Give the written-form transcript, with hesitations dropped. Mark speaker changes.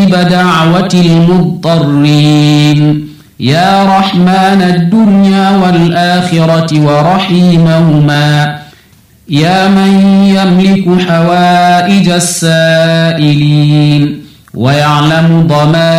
Speaker 1: مجيب دعوة المضطرين يا رحمن الدنيا والآخرة ورحيمهما يا من يملك حوائج السائلين ويعلم ضمائر